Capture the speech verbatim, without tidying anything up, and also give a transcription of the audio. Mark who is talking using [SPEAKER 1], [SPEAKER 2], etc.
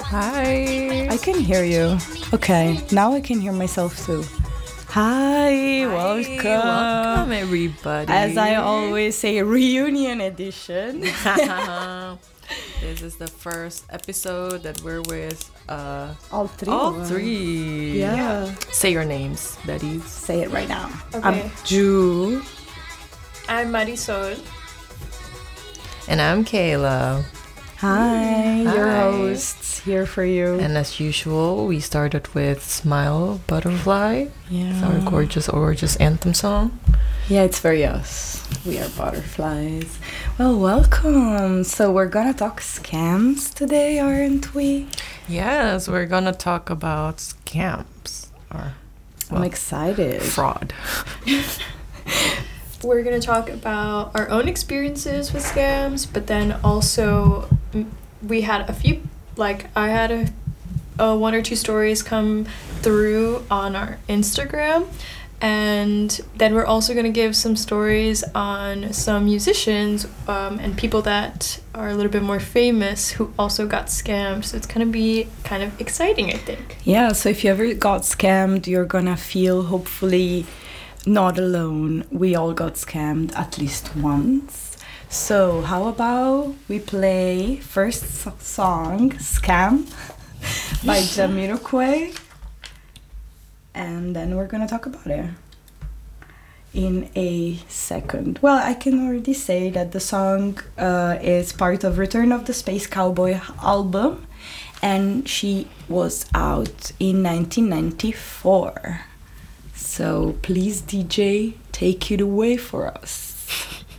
[SPEAKER 1] Hi.
[SPEAKER 2] I can hear you. Okay, now I can hear myself too. Hi,
[SPEAKER 1] Hi,
[SPEAKER 2] welcome.
[SPEAKER 1] Welcome, everybody.
[SPEAKER 2] As I always say, reunion edition.
[SPEAKER 1] This is the first episode that we're with uh,
[SPEAKER 2] all three.
[SPEAKER 1] all
[SPEAKER 2] of us.
[SPEAKER 1] three.
[SPEAKER 2] Yeah.
[SPEAKER 1] Say your names, Betty.
[SPEAKER 2] Say it right now.
[SPEAKER 3] Okay.
[SPEAKER 2] I'm Ju.
[SPEAKER 3] I'm Marisol.
[SPEAKER 1] And I'm Kayla.
[SPEAKER 2] Hi, your
[SPEAKER 1] Hi.
[SPEAKER 2] hosts here for you.
[SPEAKER 1] And as usual, we started with Smile Butterfly.
[SPEAKER 2] yeah.
[SPEAKER 1] It's our gorgeous, gorgeous anthem song.
[SPEAKER 2] Yeah, it's very us. We are butterflies. Well, welcome. So we're gonna talk scams today, aren't we?
[SPEAKER 1] Yes, we're gonna talk about scams. Or,
[SPEAKER 2] I'm excited.
[SPEAKER 1] fraud.
[SPEAKER 3] We're going to talk about our own experiences with scams, but then also mm, we had a few, like I had a, a one or two stories come through on our Instagram. And then we're also going to give some stories on some musicians um, and people that are a little bit more famous who also got scammed. So it's going to be kind of exciting, I think.
[SPEAKER 2] Yeah, so if you ever got scammed, you're gonna feel hopefully not alone. We all got scammed at least once. So how about we play first so- song, Scam, by Jamiroquai, and then we're gonna talk about it in a second. Well, I can already say that the song uh, is part of Return of the Space Cowboy album, and she was out in nineteen ninety-four. So please, D J, take it away for us.